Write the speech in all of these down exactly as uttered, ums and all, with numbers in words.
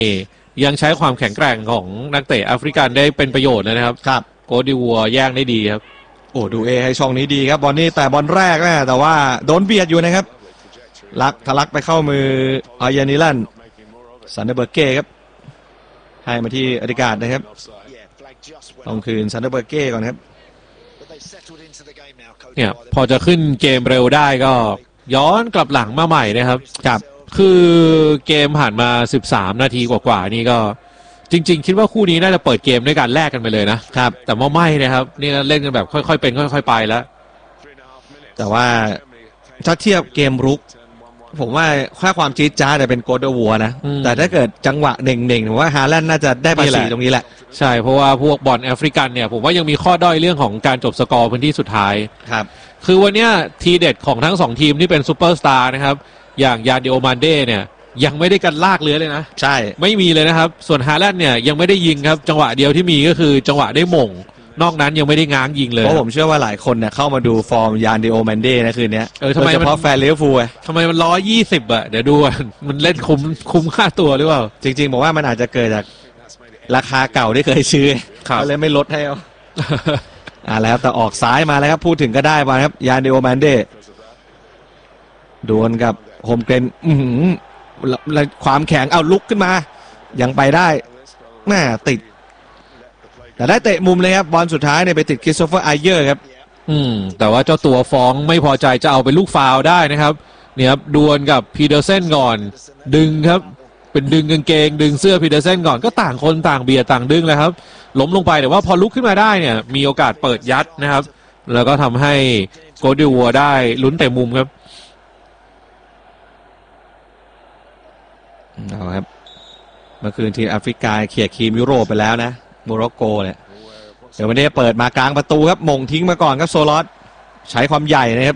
ยังใช้ความแข็งแกร่งของนักเตะแอฟริกันได้เป็นประโยชน์เลยนะครับครับโกดิวัวแย่งได้ดีครับโอ้ดูเอให้ช่องนี้ดีครับบอลนี้แต่บอลแรกนะแต่ว่าโดนเบียดอยู่นะครับลักทะลักไปเข้ามืออายานิลันซันเดอร์เบิร์กเก้ครับให้มาที่อดิการนะครับต้องคืนซันเดอร์เบิร์กเก้ก่อนครับเนี่ยพอจะขึ้นเกมเร็วได้ก็ย้อนกลับหลังมาใหม่นะครับครับคือเกมผ่านมาสิบสามนาทีกว่าๆนี่ก็จริงๆคิดว่าคู่นี้น่าจะเปิดเกมด้วยการแลกกันไปเลยนะครับแต่ว่าไม่นะครับนี่เล่นกันแบบค่อยๆเป็นค่อยๆไปแล้วแต่ว่าถ้าเทียบเกมรุกผมว่าค่าความจี๊ดจ้าแต่เป็นโกดวัวนะแต่ถ้าเกิดจังหวะเน่งๆผมว่าฮาแลนด์น่าจะได้ภาษีตรงนี้แหละใช่เพราะว่าพวกบอลแอฟริกันเนี่ยผมว่ายังมีข้อด้อยเรื่องของการจบสกอร์พื้นที่สุดท้ายครับคือวันนี้ทีเด็ดของทั้งสองทีมที่เป็นซูเปอร์สตาร์นะครับอย่างยาดิโอมันเด้เนี่ยยังไม่ได้กันลากเลื้อยเลยนะใช่ไม่มีเลยนะครับส่วนฮาแลนด์เนี่ยยังไม่ได้ยิงครับจังหวะเดียวที่มีก็คือจังหวะได้หม่งนอกนั้นยังไม่ได้ง้างยิงเลยเพราะผมเชื่อว่าหลายคนเนี่ยเข้ามาดูฟอร์มยานดิโอมันเด้นะคืนนี้เออทำไมเฉพาะแฟนลิเวอร์พูลทำไมมันร้อยยี่สิบอะเดี๋ยวดูมันเล่นคุ้มคุ้มค่าตัวหรือเปล่าจริงๆบอกว่ามันอาจจะเกิดจากราคาเก่าที่เคยซื้อเขาเลยไม่ลดให้เอาอ่าแล้วแต่ออกซ้ายมาแล้วครับพูดถึงก็ได้มาครับยานดิโอมันเด้ดวลกับโฮมเกรนความแข็งเอาลุกขึ้นมายังไปได้แม่ติดแต่ได้เตะมุมเลยครับบอลสุดท้ายเนี่ยไปติดคริสโตเฟอร์ไอเยอร์ครับอืมแต่ว่าเจ้าตัวฟ้องไม่พอใจจะเอาเป็นลูกฟาวล์ได้นะครับเนี่ยครับดวลกับพีเดอร์เซนก่อนดึงครับเป็นดึงกางเกงดึงเสื้อพีเดอร์เซนก่อนก็ต่างคนต่างเบียดต่างดึงเลยครับล้มลงไปแต่ว่าพอลุกขึ้นมาได้เนี่ยมีโอกาสเปิดยัดนะครับแล้วก็ทำให้โกดิวัวได้ลุ้นเตะมุมครับเอาครับเมื่อคืนทีมแอฟริกาเขี่ยคีมยุโรปไปแล้วนะโมร็อกโกเนี่ยเดี๋ยววันนี้เปิดมากลางประตูครับมงทิ้งมาก่อนครับโซลอสใช้ความใหญ่นะครับ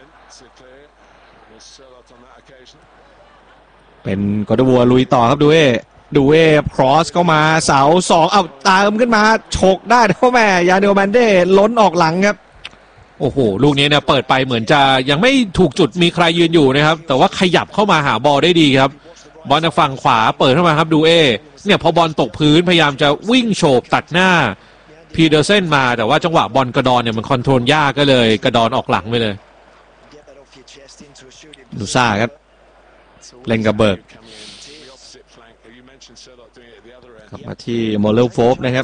เป็นโกดวัวลุยต่อครับดูเอดูเอครอสเข้ามาเสาสองเอาตามขึ้นมาฉกได้เพราะแม่ยาเนลแมนเด้ล้นออกหลังครับโอ้โหลูกนี้เนี่ยเปิดไปเหมือนจะยังไม่ถูกจุดมีใครยืนอยู่นะครับแต่ว่าขยับเข้ามาหาบอลได้ดีครับบอลจากฝั่งขวาเปิดเข้ามาครับดูเอเนี่ยพอบอลตกพื้นพยายามจะวิ่งโฉบตัดหน้าพีเดอร์เซนมาแต่ว่าจังหวะบอลกระดอนเนี่ยมันคอนโทรลยากก็เลยกระดอนออกหลังไปเลยดูซ่าครับเล่นกับเบิร์กกลับมาที่โมเลลโฟฟนะครับ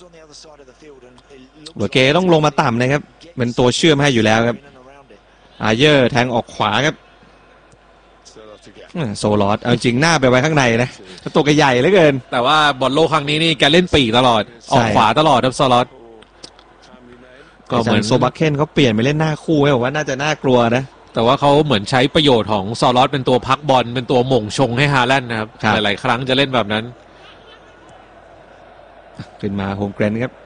เบอร์เกต้องลงมาต่ำนะครับเป็นตัวเชื่อมให้อยู่แล้วครับอาเยอร์แทงออกขวาครับโซลอสเอาจริงหน้าไปไว้ข้างในนะตัวใหญ่เหลือเกินแต่ว่าบอลโลกครั้งนี้นี่แกเล่นปีกตลอดออกขวาตลอดครับโซลอสก็เหมือนโซบัคเคนเขาเปลี่ยนไปเล่นหน้าคู่ให้ผมว่าน่าจะน่ากลัวนะแต่ว่าเขาเหมือนใช้ประโยชน์ของโซลอสเป็นตัวพักบอลเป็นตัวหม่งชงให้ฮาแลนด์นะครับหลายๆครั้งจะเล่นแบบนั้นขึ้นมาโฮมเกรนครับ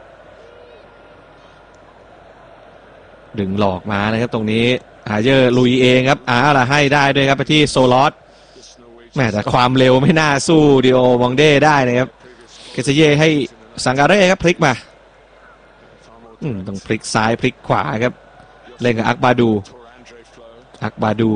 ดึงหลอกมานะครับตรงนี้อาเยอร์ลุยเองครับอาอะไรให้ได้ด้วยครับไปที่โซลอสแม้แต่ความเร็วไม่น่าสู้ดิโอมองเด้ได้นะครับเกซเย่ให้สังการเร่ครับพลิกมาต้องพลิกซ้ายพลิกขวาครับเล่นกับอักบาดูอักบาดู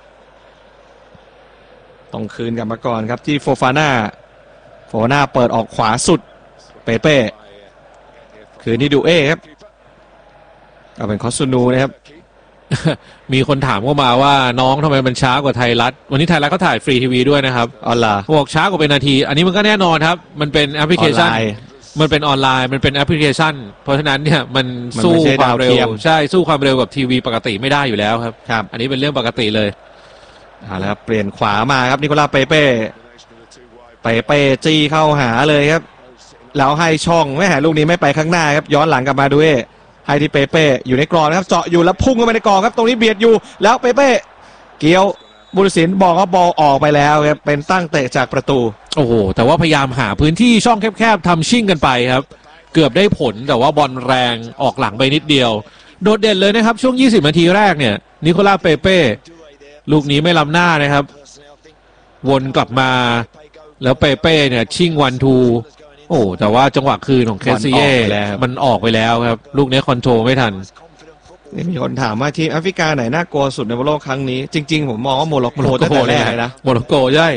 ต้องคืนกลับมาก่อนครับที่โฟฟาน่าโฟฟาน่าเปิดออกขวาสุดเปเป้คืนที่ดูเอครับเอาเป็นคอสซูนูนะครับมีคนถามเข้ามาว่าน้องทำไมมันช้ากว่าไทยรัฐวันนี้ไทยรัฐเขาถ่ายฟรีทีวีด้วยนะครับออนไลน์บอกช้ากว่าเป็นนาทีอันนี้มันก็แน่นอนครับมันเป็นแอปพลิเคชันมันเป็นออนไลน์มันเป็นแอปพลิเคชันเพราะฉะนั้นเนี่ยมันสู้ความเร็วใช่สู้ความเร็วกับทีวีปกติไม่ได้อยู่แล้วครับครับอันนี้เป็นเรื่องปกติเลยเอาละครับเปลี่ยนขวามาครับนิโคลาเปเป้เปเป้จี้เข้าหาเลยครับแล้วให้ช่องไม่หาลูกนี้ไม่ไปข้างหน้าครับย้อนหลังกลับมาดูเอให้ที่เปเป้อยู่ในกรอบนะครับเจาะอยู่แล้วพุ่งเข้าไปในกรอบครับตรงนี้เบียดอยู่แล้วเปเป้เกี่ยวบุรศิลป์บอกว่าบอลออกไปแล้วครับเป็นตั้งเตะจากประตูโอ้โหแต่ว่าพยายามหาพื้นที่ช่องแคบๆทำชิ่งกันไปครับเกือบได้ผลแต่ว่าบอลแรงออกหลังไปนิดเดียวโดดเด่นเลยนะครับช่วงยี่สิบนาทีแรกเนี่ยนิโคลาเปเป้ลูกนี้ไม่ล้ำหน้านะครับวนกลับมาแล้วเปเป้เนี่ยชิ่งวันทูโอ้แต่ว่าจังหวะคืนของเคซีเย่มันออกไปแล้วครับลูกนี้คอนโทรลไม่ทันมีคนถามว่าทีมแอฟริกาไหนน่ากลัวสุดในบอลโลกครั้งนี้จริงๆผมมองว่าโมร็อกโกตั้งแต่แรกเลยนะโมร็อกโกใช่ผ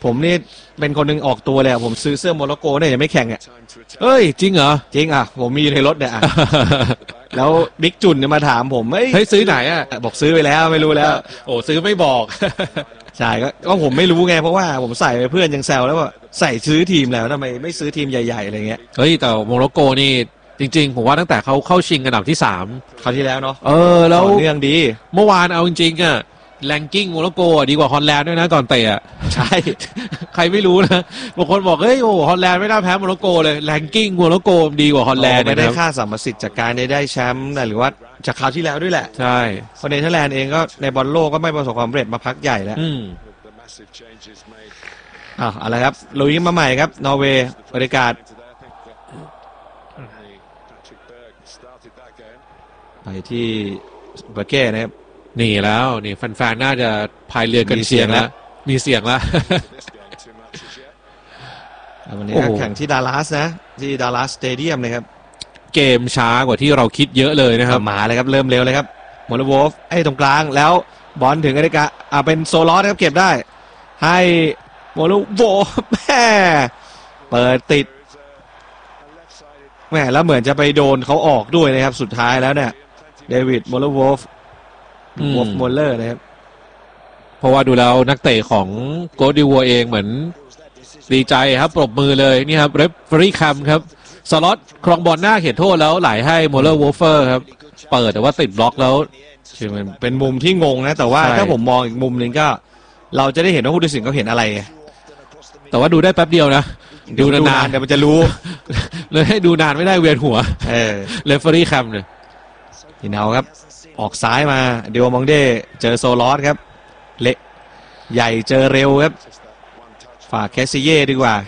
ผมนี่เป็นคนหนึงออกตัวเลยอะผมซื้อเสื้อโมร็อกโกเนี่ยยังไม่แข่งอ่ะเอ้ยจริงเหรอจริงอ่ะผมมีอยู่ในรถเนี่ยอะ แล้วบิ๊กจุนเนี่ยมาถามผมเฮ้ยเฮ้ยซื้อไหนอ่ะบอกซื้อไปแล้วไม่รู้แล้วโอ้ซื้อไม่บอกใช่ก็ก็ผมไม่รู้ไงเพราะว่าผมใส่ไปเพื่อนยังแซวแล้วว่าใส่ซื้อทีมแล้วทำไมไม่ซื้อทีมใหญ่ๆอะไรเงี้ยเฮ้ยแต่โมร็อกโกนี่จริงๆผมว่าตั้งแต่เขาเข้าชิงอันดับที่สามคราวที่แล้วเนาะเออแล้วต่อเนื่องดีเมื่อวานเอาจริงๆอะแรงกิ้งโมร็อกโกอะดีกว่าฮอลแลนด์ด้วยนะก่อนเตะอะใช่ใครไม่รู้นะบางคนบอกเฮ้ยโอ้ฮอลแลนด์ไม่น่าแพ้โมร็อกโกเลยแรงกิ้งโมร็อกโกดีกว่าฮอลแลนด์ไม่ได้นะครับค่าสัมประสิทธิ์จากการได้ได้แชมป์หรือว่าจากคราวที่แล้วด้วยแหละใช่เพราะเนเธอร์แลนด์เองก็ในบอลโลกก็ไม่ประสบความสำเร็จมาพักใหญ่แล้วอืมอ้าวเอาละครับลุยมาใหม่ครับนอร์เวย์บรรยากาศไปที่เบอร์เก้นะครับนี่แล้วนี่แฟนๆน่าจะพายเรือกันมีเสียงแล้วมีเสียงแล้ววันนี้โอ้ก็โหแข่งที่ดัลลัสนะที่ดัลลัสสเตเดียมนะครับเกมช้ากว่าที่เราคิดเยอะเลยนะครับมาเลยครับเริ่มเร็วเลยครับโมโลโวฟไอ้ตรงกลางแล้วบอลถึงอเดกาอ่าเป็นโซลอสครับเก็บได้ ให้โมโลโวฟแม่เปิดติดแม่แล้วเหมือนจะไปโดนเขาออกด้วยนะครับสุดท้ายแล้วเนี่ยเดวิดโมโลโวฟอืมวอฟโมลเลอร์นะครับเพราะว่าดูแล้วนักเตะของโกดิวัวเองเหมือนดีใจครับปรบมือเลยนี่ครับเรฟเฟอรี่คัมครับสล็อตครองบอลหน้าเขตโทษแล้วไหลให้โมเลอร์วอฟเฟอร์ครับเปิดแต่ว่าติดบล็อกแล้วคือมันเป็นมุมที่งงนะ แต่ว่าใช่ถ้าผมมองอีกมุมหนึ่งก็ เราจะได้เห็นว่าผู้ตัดสินเขาเห็นอะไรแต่ว่าดูได้แป๊บเดียวนะดูนานเดี๋ยวมันจะรู้ๆเลยให้ดูนานไม่ได้เวียนหัวเออเรฟเฟอรี่คัมเนี่ยทีเนาครับ ออกซ้ายมาเดวมองเดเจอโซลอสครับ เละใหญ่เจอเร็วครับ ฝากแคสซิเย่ดีกว่า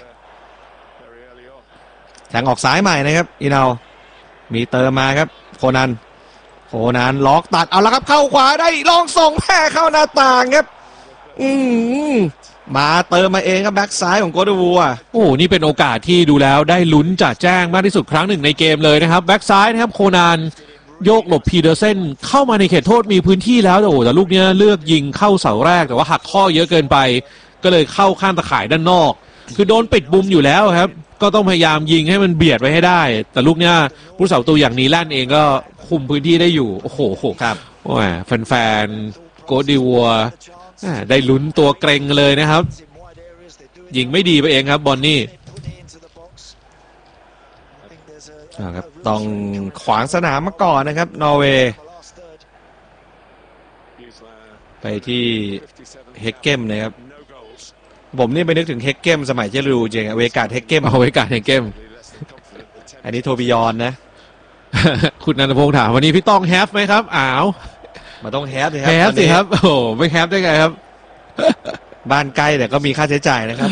แทงออกซ้ายใหม่นะครับอีนามีเติมมาครับโคนันโคนันล็อกตัดเอาละครับเข้าขวาได้ลองส่งแพ้เข้าหน้าต่างครับ อืมมาเติมมาเองครับแบ็กซ้ายของโกดวัวโอ้โหนี่เป็นโอกาสที่ดูแล้วได้ลุ้นจัดแจ้งมากที่สุดครั้งหนึ่งในเกมเลยนะครับแบ็กซ้ายนะครับโคนันโยกหลบพีเดอร์เซนเข้ามาในเขตโทษมีพื้นที่แล้วแต่โอ้แต่ลูกเนี้ยเลือกยิงเข้าเสาแรกแต่ว่าหักข้อเยอะเกินไป ก็เลยเข้าข้างตะข่ายด้านนอก คือโดนปิดบุมอยู่แล้วครับ ก็ต้องพยายามยิงให้มันเบียดไว้ให้ได้ แต่ลูกเนี้ยผู้สาประตูอย่างนีแลนด์เองก็คุมพื้นที่ได้อยู่โอ้โหครับแหมแฟนๆโกดิวัวแหมได้ลุ้นตัวเกรงเลยนะครับ ยิงไม่ดีไปเองครับบอลนี่ครับต้องขวางสนามมาก่อนนะครับนอร์เวย์ไปที่เฮกเกมนะครับผมนี่ไปนึกถึงเฮกเกมสมัยเจรูจริงอะเวกาดเฮกเกมเอาไว้การแข่งเกมอันนี้โทบิยอนนะคุณนันทพงศ์ถามวันนี้พี่ต้องแฮปไหมครับอ้าวมันต้องแฮปสิครัแฮปสิครับโอ้โหไม่แฮปได้ไงครับบ้านใกล้แต่ก็มีค่าใช้จ่ายนะครับ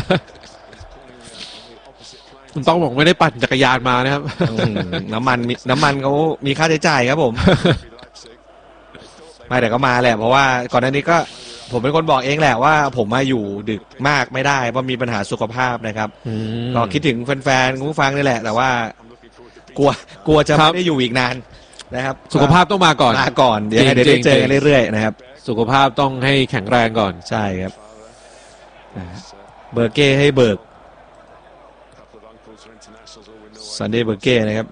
คุณต้องบอกไม่ได้ปั่นจักรยานมานะครับอืมน้ำมันมีน้ำมันเขามีค่าใช้จ่ายครับผม ไม่แต่ก็มาแหละเพราะว่าก่อนหน้านี้ก็ผมเป็นคนบอกเองแหละว่าผมมาอยู่ดึกมากไม่ได้เพราะมีปัญหาสุขภาพนะครับอืมก็คิดถึงแฟนๆคุณผู้ฟังนี่แหละ แต่ว่ากลัวกลัวจะครัไม่บได้อยู่อีกนานนะครับสุขภาพต้องมาก่อนลาก่อนเดี๋ยวจริงเดี๋ยวได้เจอกันจริงเรื่อยๆนะครับสุขภาพต้องให้แข็งแรงก่อนใช่ครับอ่าเบอร์เก้ให้เบิกซันเดย์เบอร์เก้นะครับ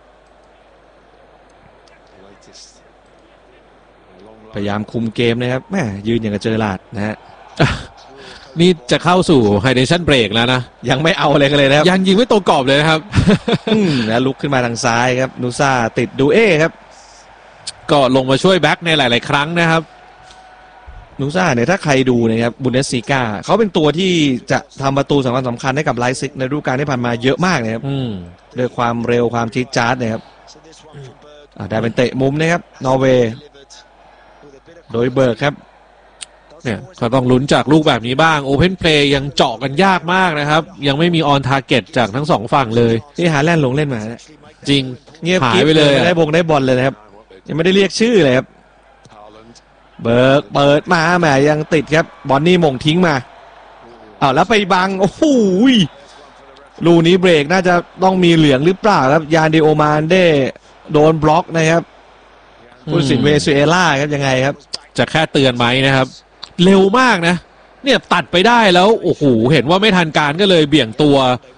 พยายามคุมเกมนะครับแม่ยืนอย่างกับเจอหลาดนะฮะนี่จะเข้าสู่ไฮเดชั่นเบรกแล้วนะยังไม่เอาอะไรกันเลยนะครับยังยิงไม่ตรงกรอบเลยนะครับอืมแล้วลุกขึ้นมาทางซ้ายครับนูซ่าติดดูเอครับก็ลงมาช่วยแบ็คในหลาย ๆ ครั้งนะครับนูซ่าเนี่ยถ้าใครดูนะครับบุนเดสซีกาเขาเป็นตัวที่จะทำประตูสำคัญสำคัญให้กับไลซิกในฤดูกาลที่ผ่านมาเยอะมากนะครับอืมด้วยความเร็วความจี๊ดจ๊าดนะครับอ่าได้เป็นเตะมุมนะครับนอร์เวย์โดยเบิร์กครับเนี่ยก็ต้องลุ้นจากลูกแบบนี้บ้างโอเพนเพลย์ยังเจาะกันยากมากนะครับ ยังไม่มีออนทาร์เก็ตจากทั้งสองฝั่งเลยที่ฮาแลนด์ลงเล่นมาเนี่ยจริงเงียบหายกิ๊บไปเลยไม่อะได้บงได้บอลเลยนะครับยังไม่ได้เรียกชื่อเลยครับเบิร์กเปิดมาแหมยังติดครับบอลนี่มงทิ้งมาอ้าวแล้วไปบังโอ้โหลูกนี้เบรกน่าจะต้องมีเหลืองหรือเปล่าครับยานเดโอมานเดโดนบล็อกนะครับผู้ตัดสินเวเนซุเอลาครับยังไงครับจะแค่เตือนไหมนะครับ เร็วมากนะเนี่ยตัดไปได้แล้วโอ้โหเห็นว่าไม่ทันการก็เลยเบี่ยงตัว